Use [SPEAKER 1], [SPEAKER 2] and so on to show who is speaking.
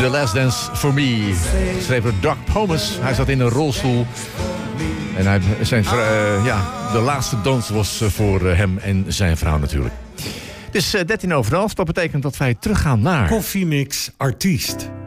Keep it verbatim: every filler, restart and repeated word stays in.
[SPEAKER 1] The Last Dance for Me, geschreven door Doug Pomus. Hij zat in een rolstoel. En hij, zijn, uh, ja, de laatste dans was voor hem en zijn vrouw natuurlijk. Het is uh, dertien over half. Dat betekent dat wij teruggaan naar...
[SPEAKER 2] Koffiemix Artiest.